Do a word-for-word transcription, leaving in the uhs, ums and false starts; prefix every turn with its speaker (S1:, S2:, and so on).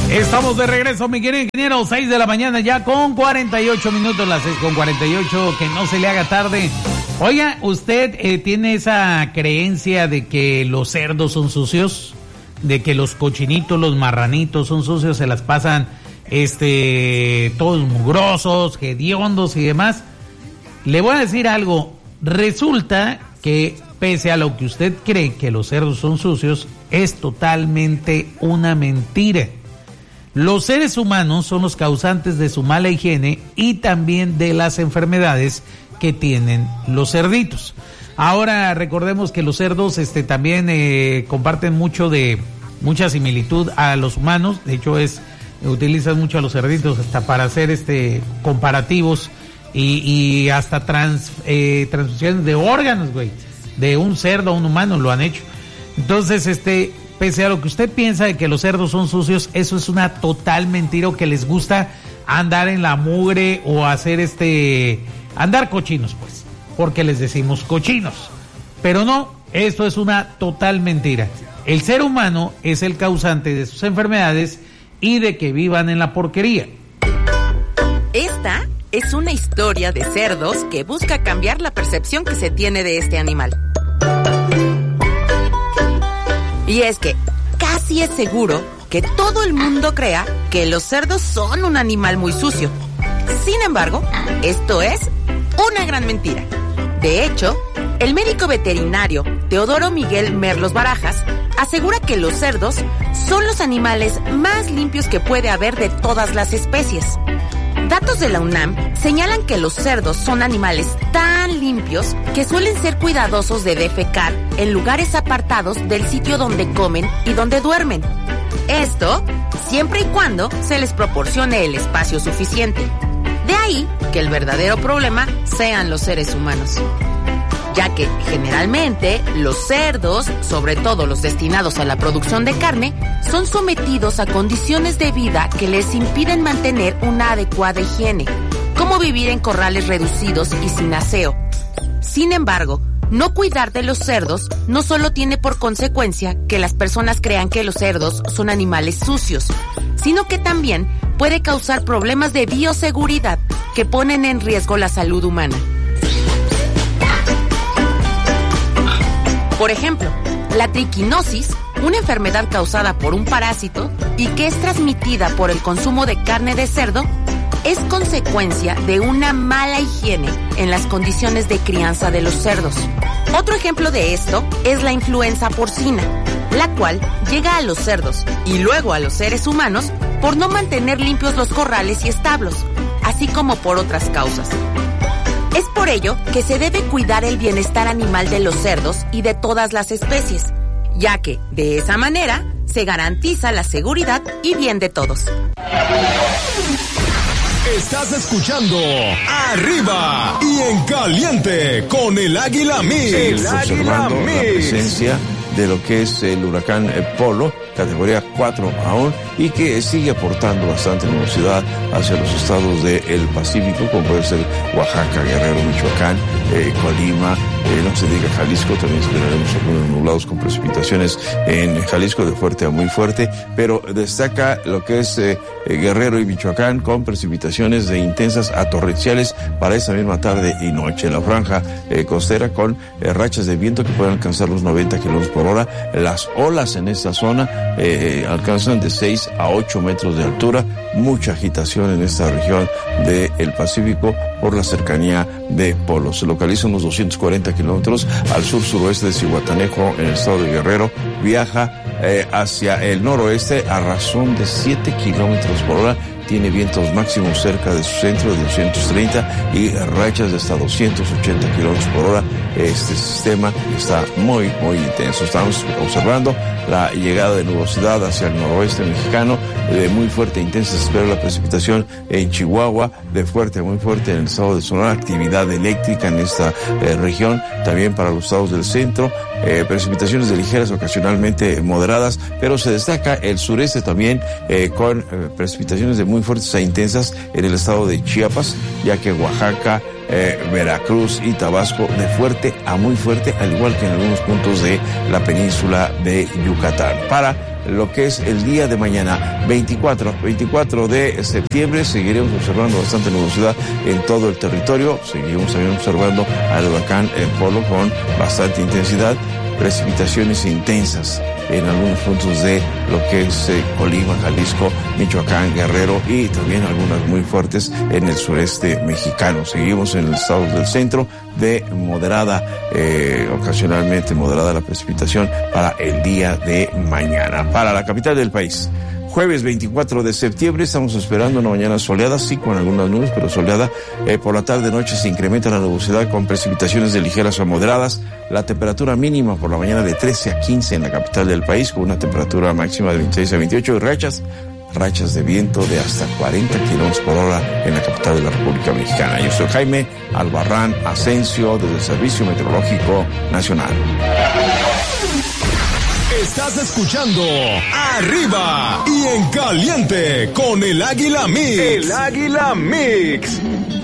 S1: Estamos de regreso, mi querido ingeniero, seis de la mañana ya con cuarenta y ocho minutos, las seis con cuarenta y ocho, que no se le haga tarde. Oiga, ¿usted eh, tiene esa creencia de que los cerdos son sucios? De que los cochinitos, los marranitos son sucios, se las pasan este todos mugrosos, hediondos y demás. Le voy a decir algo, resulta que pese a lo que usted cree que los cerdos son sucios, es totalmente una mentira. Los seres humanos son los causantes de su mala higiene y también de las enfermedades que tienen los cerditos. Ahora recordemos que los cerdos este también eh, comparten mucho de mucha similitud a los humanos. De hecho es utilizan mucho a los cerditos hasta para hacer este comparativos y, y hasta trans, eh, transfusiones de órganos, güey, de un cerdo a un humano lo han hecho. Entonces este pese a lo que usted piensa de que los cerdos son sucios, eso es una total mentira, o que les gusta andar en la mugre o hacer este andar cochinos, pues, porque les decimos cochinos. Pero no, esto es una total mentira. El ser humano es el causante de sus enfermedades y de que vivan en la porquería.
S2: Esta es una historia de cerdos que busca cambiar la percepción que se tiene de este animal. Y es que casi es seguro que todo el mundo crea que los cerdos son un animal muy sucio. Sin embargo, esto es una gran mentira. De hecho, el médico veterinario Teodoro Miguel Merlos Barajas asegura que los cerdos son los animales más limpios que puede haber de todas las especies. Datos de la UNAM señalan que los cerdos son animales tan limpios que suelen ser cuidadosos de defecar en lugares apartados del sitio donde comen y donde duermen. Esto siempre y cuando se les proporcione el espacio suficiente. De ahí que el verdadero problema sean los seres humanos, ya que generalmente los cerdos, sobre todo los destinados a la producción de carne, son sometidos a condiciones de vida que les impiden mantener una adecuada higiene, como vivir en corrales reducidos y sin aseo. Sin embargo, no cuidar de los cerdos no solo tiene por consecuencia que las personas crean que los cerdos son animales sucios, sino que también puede causar problemas de bioseguridad que ponen en riesgo la salud humana. Por ejemplo, la triquinosis, una enfermedad causada por un parásito y que es transmitida por el consumo de carne de cerdo, es consecuencia de una mala higiene en las condiciones de crianza de los cerdos. Otro ejemplo de esto es la influenza porcina, la cual llega a los cerdos y luego a los seres humanos por no mantener limpios los corrales y establos, así como por otras causas. Es por ello que se debe cuidar el bienestar animal de los cerdos y de todas las especies, ya que, de esa manera, se garantiza la seguridad y bien de todos.
S3: Estás escuchando Arriba y en Caliente con el Águila Mix.
S4: El Águila Mix. La presencia de lo que es el huracán Polo, categoría cuatro aún, y que sigue aportando bastante nubosidad hacia los estados del Pacífico, como puede ser Oaxaca, Guerrero, Michoacán, eh, Colima, eh, no se diga Jalisco. También esperaremos algunos nublados con precipitaciones en Jalisco de fuerte a muy fuerte, pero destaca lo que es eh, Guerrero y Michoacán con precipitaciones de intensas a torrenciales para esta misma tarde y noche. En la franja eh, costera con eh, rachas de viento que pueden alcanzar los noventa kilómetros por hora. Las olas en esta zona eh, alcanzan de seis a ocho metros de altura. Mucha agitación en esta región del Pacífico por la cercanía de Polo. Se localiza unos doscientos cuarenta kilómetros al sur-suroeste de Zihuatanejo, en el estado de Guerrero. Viaja eh, hacia el noroeste a razón de siete kilómetros por hora. Tiene vientos máximos cerca de su centro de doscientos treinta y rachas de hasta doscientos ochenta kilómetros por hora. Este sistema está muy, muy intenso. Estamos observando la llegada de nubosidad hacia el noroeste mexicano, de muy fuerte e intensa. Se espera la precipitación en Chihuahua, de fuerte a muy fuerte en el estado de Sonora. Actividad eléctrica en esta eh, región, también para los estados del centro. Eh, precipitaciones de ligeras, ocasionalmente moderadas, pero se destaca el sureste también eh, con eh, precipitaciones de muy fuertes e intensas en el estado de Chiapas, ya que Oaxaca, eh, Veracruz y Tabasco de fuerte a muy fuerte, al igual que en algunos puntos de la península de Yucatán. Para lo que es el día de mañana, veinticuatro de septiembre. Seguiremos observando bastante nubosidad en todo el territorio. Seguimos también observando al huracán Polo con bastante intensidad, precipitaciones intensas en algunos puntos de lo que es eh, Colima, Jalisco, Michoacán, Guerrero y también algunas muy fuertes en el sureste mexicano. Seguimos en el estado del centro de moderada, eh, ocasionalmente moderada la precipitación para el día de mañana. Para la capital del país, jueves veinticuatro de septiembre, estamos esperando una mañana soleada, sí con algunas nubes, pero soleada. Eh, por la tarde-noche se incrementa la nubosidad con precipitaciones de ligeras a moderadas. La temperatura mínima por la mañana de trece a quince en la capital del país, con una temperatura máxima de veintiséis a veintiocho y rachas, rachas de viento de hasta cuarenta kilómetros por hora en la capital de la República Mexicana. Yo soy Jaime Albarrán Asensio, desde el Servicio Meteorológico Nacional.
S3: Estás escuchando Arriba y en Caliente con el Águila Mix. El Águila Mix.